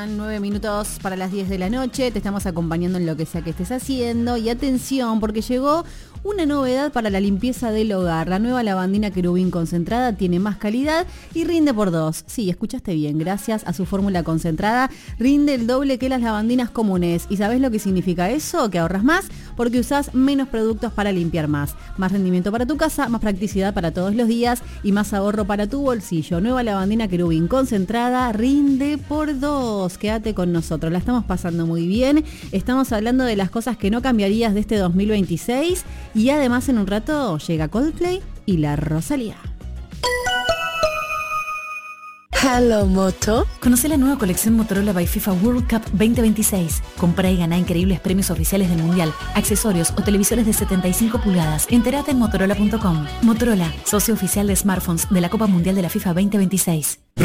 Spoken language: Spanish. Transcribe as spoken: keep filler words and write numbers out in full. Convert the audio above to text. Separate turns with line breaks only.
Nueve minutos para las diez de la noche, te estamos acompañando en lo que sea que estés haciendo y atención porque llegó una novedad para la limpieza del hogar. La nueva lavandina Querubín concentrada tiene más calidad y rinde por dos. Sí, escuchaste bien, gracias a su fórmula concentrada rinde el doble que las lavandinas comunes. ¿Y sabés lo que significa eso? Que ahorras más porque usás menos productos para limpiar más. Más rendimiento para tu casa, más practicidad para todos los días y más ahorro para tu bolsillo. Nueva lavandina Querubín concentrada rinde por dos. Quédate con nosotros, la estamos pasando muy bien. Estamos hablando de las cosas que no cambiarías de este dos mil veintiséis y además en un rato llega Coldplay y la Rosalía.
Hello Moto.
Conoce la nueva colección Motorola by FIFA World Cup veinte veintiséis. Compra y gana increíbles premios oficiales del Mundial, accesorios o televisores de setenta y cinco pulgadas. Entérate en motorola punto com. Motorola, socio oficial de smartphones de la Copa Mundial de la FIFA veinte veintiséis.